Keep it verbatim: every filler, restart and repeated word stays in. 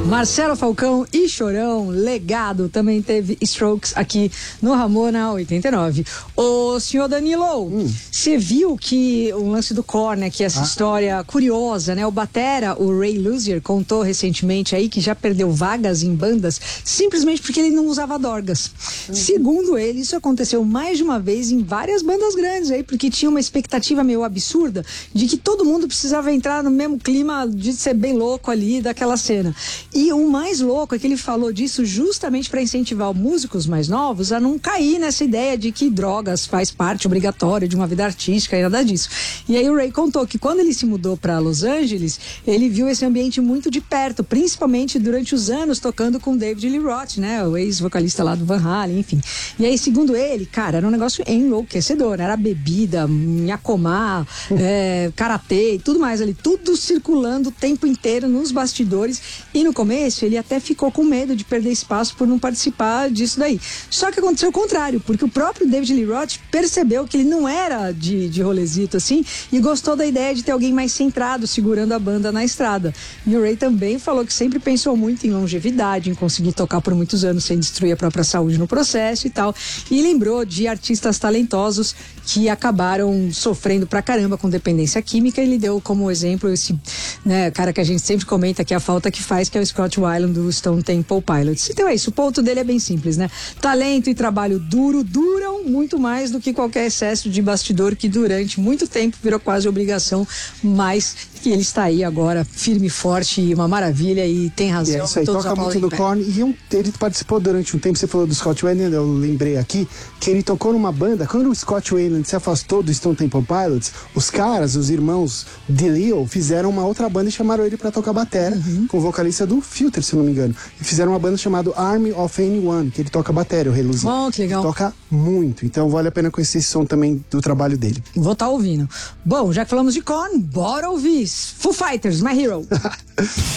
Marcelo Falcão e Chorão, legado, também teve Strokes aqui no Ramona oitenta e nove. Ô, senhor Danilo, você hum. viu que o lance do Korn, né, que essa ah. história curiosa, né? O batera, o Ray Luzier, contou recentemente aí que já perdeu vagas em bandas simplesmente porque ele não usava dorgas. Hum. Segundo ele, isso aconteceu mais de uma vez em várias bandas grandes aí, porque tinha uma expectativa meio absurda de que todo mundo precisava entrar no mesmo clima de ser bem louco ali daquela cena. E o mais louco é que ele falou disso justamente para incentivar músicos mais novos a não cair nessa ideia de que drogas faz parte obrigatória de uma vida artística e nada disso. E aí o Ray contou que quando ele se mudou para Los Angeles, ele viu esse ambiente muito de perto, principalmente durante os anos tocando com David Lee Roth, né, o ex-vocalista lá do Van Halen, enfim. E aí, segundo ele, cara, era um negócio enlouquecedor, era bebida, nhacomá, é, karatê e tudo mais ali, tudo circulando o tempo inteiro nos bastidores. E no começo ele até ficou com medo de perder espaço por não participar disso daí. Só que aconteceu o contrário, porque o próprio David Lee Roth percebeu que ele não era de, de rolezito assim e gostou da ideia de ter alguém mais centrado segurando a banda na estrada. E o Ray também falou que sempre pensou muito em longevidade, em conseguir tocar por muitos anos sem destruir a própria saúde no processo e tal. E lembrou de artistas talentosos que acabaram sofrendo pra caramba com dependência química. Ele deu como exemplo esse, né, cara que a gente sempre comenta que é a falta que faz, que é o Scott Weiland do Stone Temple Pilots. Então é isso, o ponto dele é bem simples, né? Talento e trabalho duro duram muito mais do que qualquer excesso de bastidor que durante muito tempo virou quase obrigação, mas que ele está aí agora firme e forte e uma maravilha e tem razão. E é isso aí, toca muito do Korn e um, ele participou durante um tempo, você falou do Scott Weiland, eu lembrei aqui que ele tocou numa banda, quando o Scott Weiland se afastou do Stone Temple Pilots, os caras, os irmãos DeLeo fizeram uma outra banda e chamaram ele pra tocar batera, uhum. com o vocalista do Filter, se eu não me engano, e fizeram uma banda chamada Army of Anyone, que ele toca batera, o Rei Luzier. Oh, que legal. Ele toca muito, então vale a pena conhecer esse som também do trabalho dele. Vou estar ouvindo. Bom, já que falamos de Korn, bora ouvir Foo Fighters, My Hero.